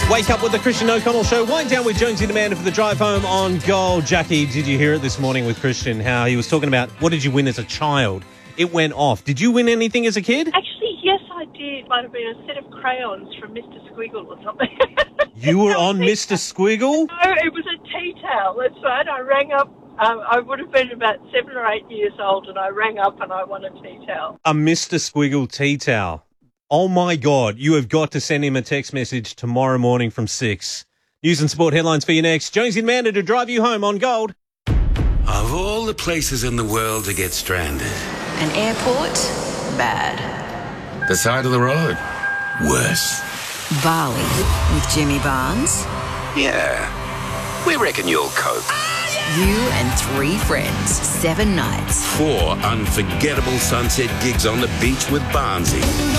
Wake up with the Christian O'Connell Show. Wind down with Jonesy the Man for the drive home on Gold. Jackie, did you hear it this morning with Christian, how he was talking about what did you win as a child? It went off. Did you win anything as a kid? Actually, yes, I did. Might have been a set of crayons from Mr. Squiggle or something. You were on Mr. Squiggle? No, it was a tea towel. That's right. I rang up. I would have been about 7 or 8 years old, and I rang up and I won a tea towel. A Mr. Squiggle tea towel. Oh, my God. You have got to send him a text message tomorrow morning from 6. News and sport headlines for you next. Jonesy and Amanda to drive you home on Gold. Of all the places in the world to get stranded, An airport? Bad. the side of the road? Worse. Bali with Jimmy Barnes. Yeah, we reckon you'll cope. You and 3 friends. 7 nights. 4 unforgettable sunset gigs on the beach with Barnsey.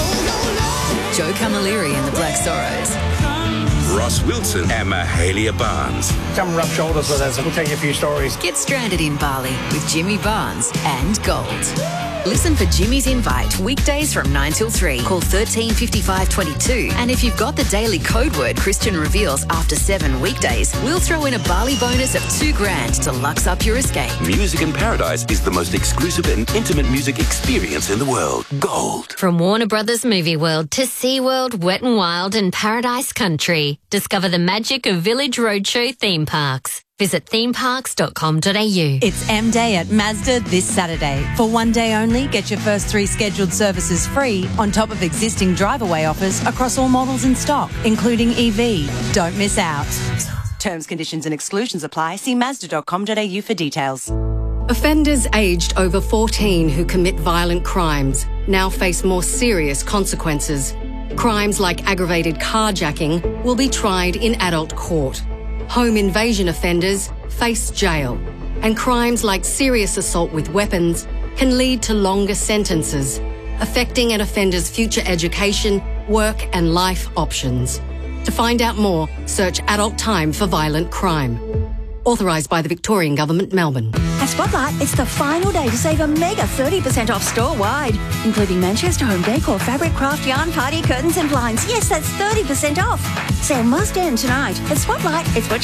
Joe Camilleri and the Black Sorrows. Ross Wilson and Mahalia Barnes. Come rub shoulders with us and we'll tell you a few stories. Get stranded in Bali with Jimmy Barnes and Gold. Listen for Jimmy's Invite weekdays from 9 till 3. Call 13 55 22. And if you've got the daily code word Christian reveals after 7 weekdays, we'll throw in a Bali bonus of $2,000 to lux up your escape. Music in Paradise is the most exclusive and intimate music experience in the world. Gold. From Warner Brothers Movie World to SeaWorld, Wet n Wild and Paradise Country. Discover the magic of Village Roadshow theme parks. Visit themeparks.com.au. It's M Day at Mazda this Saturday. For one day only, get your first 3 scheduled services free on top of existing drive-away offers across all models in stock, including EV. Don't miss out. Terms, conditions and exclusions apply. See Mazda.com.au for details. Offenders aged over 14 who commit violent crimes now face more serious consequences. Crimes like aggravated carjacking will be tried in adult court. Home invasion offenders face jail. And crimes like serious assault with weapons can lead to longer sentences, affecting an offender's future education, work and life options. To find out more, search Adult Time for Violent Crime. Authorised by the Victorian Government, Melbourne. At Spotlight, it's the final day to save a mega 30% off store-wide, including Manchester Home Decor, fabric, craft, yarn, party, curtains and blinds. Yes, that's 30% off. Sale must end tonight. At Spotlight, it's what